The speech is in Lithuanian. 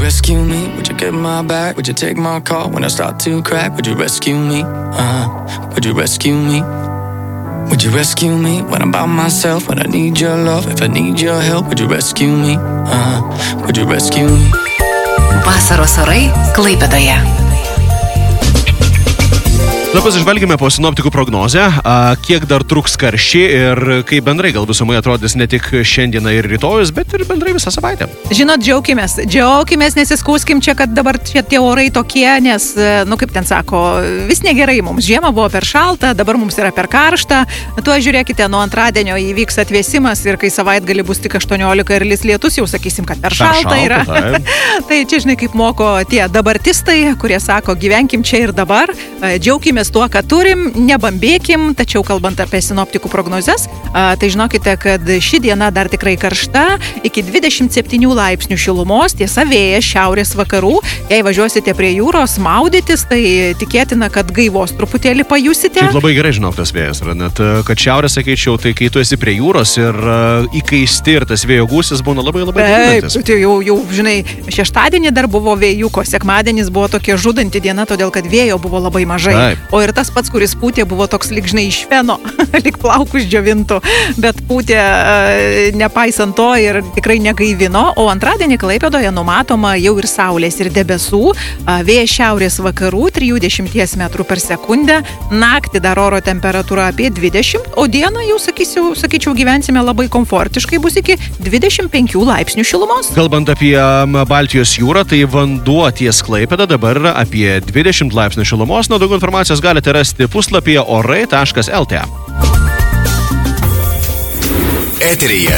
rescue me? Would you get my back? Would you take my call when I start to crack? Would you rescue me? Would you rescue me? Would you rescue me when I'm by myself? When I need your love, if I need your help, would you rescue me? Would you rescue me? Vasaros orai Klaipėdoje. Dabar pasižvelgime po sinoptikų prognozę, kiek dar truks karščiai ir kaip bendrai gal visumai atrodys ne tik šiandieną ir rytojus, bet ir bendrai visą savaitę. Žinot, džiaukimės, nesiskūskim čia, kad dabar čia tie orai tokie, nes, kaip ten sako, vis negerai mums. Žiema buvo per šalta, dabar mums yra per karšta. Tuo žiūrėkite, nuo antradienio įvyks atvėsimas ir kai savaitgalį bus tik 18 ir lis lietus, jau sakysim, kad per šalta yra. Tai čia, žinai, kaip moko tie dabartistai, kurie sako, gyvenkim čia ir dabar, džiaukimės tuo, ką turim, nebambėkim, tačiau kalbant apie sinoptikų prognozes, tai žinokite, kad ši diena dar tikrai karšta, iki 27 laipsnių šilumos, tiesa vėjas šiaurės vakarų, jei važiuosite prie jūros maudytis, tai tikėtina, kad gaivos truputėlį pajusite. Taip labai gerai žinok tas vėjas, net kad šiaurės, sakyčiau, tai kai tu esi prie jūros ir įkaisti ir tas vėjo gūsis būna labai didinantis. Taip, jau, žinai, šeštadienį dar buvo vėjuko, sekmadienis buvo tokia žudanti diena, todėl kad vėjo buvo labai mažai. Taip. O ir tas pats, kuris pūtė, buvo toks lyg, žinai, iš feno, lyg plaukus džiovintų, bet pūtė nepaisant to ir tikrai negaivino, o antradienį Klaipėdoje numatoma jau ir saulės ir debesų, vėjas šiaurės vakarų 30 metrų per sekundę, naktį dar oro temperatūra apie 20, o dieną jau, sakyčiau, gyvensime labai komfortiškai, bus iki 25 laipsnių šilumos. Kalbant apie Baltijos jūrą, tai vanduo ties Klaipėda dabar yra apie 20 laipsnių šilumos, nuo daugiau informacijos galite rasti puslapyje orai.lt. Eteryje